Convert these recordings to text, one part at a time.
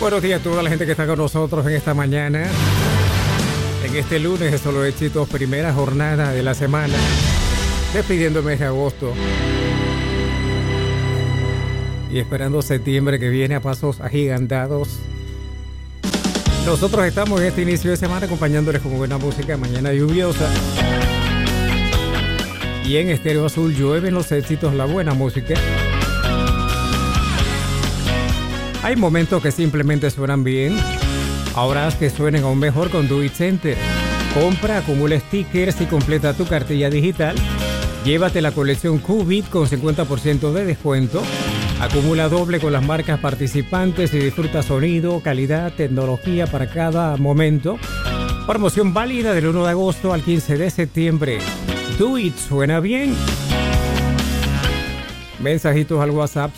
Buenos días a toda la gente que está con nosotros en esta mañana. En este lunes de Solo Éxitos, primera jornada de la semana. Despidiendo el mes de agosto. Y esperando septiembre que viene a pasos agigantados. Nosotros estamos en este inicio de semana acompañándoles con buena música. Mañana lluviosa. Y en Estéreo Azul llueven los éxitos, la buena música. Hay momentos que simplemente suenan bien. Ahora haz que suenen aún mejor con Do It Center. Compra, acumula stickers y completa tu cartilla digital. Llévate la colección Qubit con 50% de descuento. Acumula doble con las marcas participantes y disfruta sonido, calidad, tecnología para cada momento. Promoción válida del 1 de agosto al 15 de septiembre. Do It suena bien. Mensajitos al WhatsApp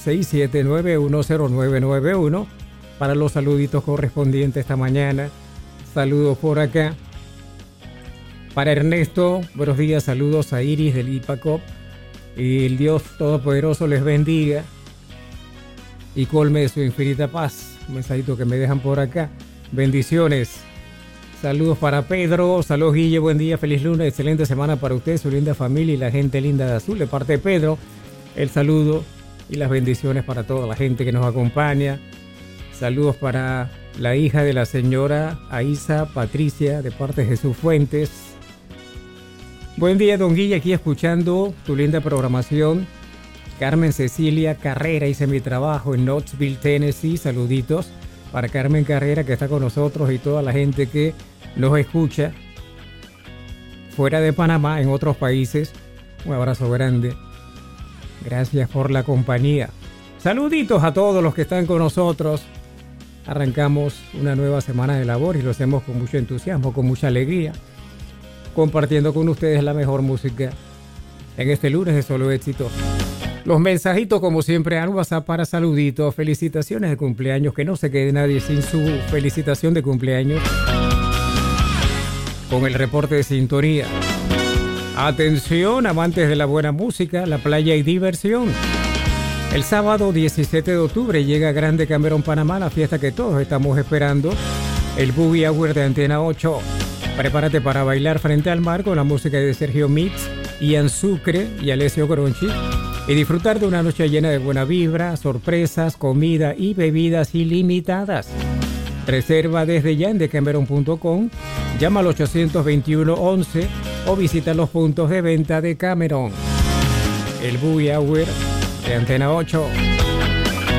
67910991 para los saluditos correspondientes esta mañana. Saludos por acá. Para Ernesto, buenos días, saludos a Iris del IPACOP. Y el Dios Todopoderoso les bendiga y colme de su infinita paz. Un mensajito que me dejan por acá. Bendiciones. Saludos para Pedro. Saludos Guille, buen día, feliz lunes, excelente semana para usted, su linda familia y la gente linda de Azul. De parte de Pedro, el saludo y las bendiciones para toda la gente que nos acompaña. Saludos para la hija de la señora Aisa Patricia, de parte de Jesús Fuentes. Buen día, don Guille, aquí escuchando tu linda programación. Carmen Cecilia Carrera, hice mi trabajo en Knoxville, Tennessee. Saluditos para Carmen Carrera, que está con nosotros, y toda la gente que nos escucha fuera de Panamá, en otros países. Un abrazo grande. Gracias por la compañía. Saluditos a todos los que están con nosotros. Arrancamos una nueva semana de labor y lo hacemos con mucho entusiasmo, con mucha alegría, compartiendo con ustedes la mejor música en este lunes de Solo Éxitos. Los mensajitos, como siempre, al WhatsApp para saluditos, felicitaciones de cumpleaños, que no se quede nadie sin su felicitación de cumpleaños. Con el reporte de sintonía. Atención, amantes de la buena música, la playa y diversión. El sábado 17 de octubre llega a Grande Cameron, Panamá, la fiesta que todos estamos esperando, el Boogie Hour de Antena 8. Prepárate para bailar frente al mar con la música de Sergio Mix, Ian Sucre y Alessio Gronchi, y disfrutar de una noche llena de buena vibra, sorpresas, comida y bebidas ilimitadas. Reserva desde ya en decameron.com, llama al 821-11 o visita los puntos de venta de Cameron. El Boogie Hour de Antena 8.